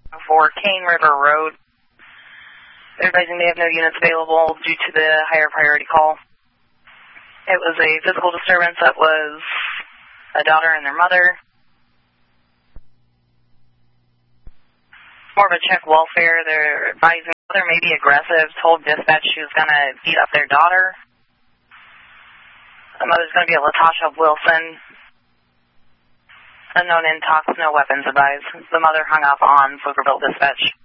for Cane River Road. They're advising they have no units available due to the higher priority call. It was a physical disturbance that was a daughter and their mother. More of a check welfare. They're advising the mother may be aggressive, told dispatch she was going to beat up their daughter. The mother's going to be a Latasha Wilson. Unknown intox, no weapons advised. The mother hung up on Pflugerville dispatch.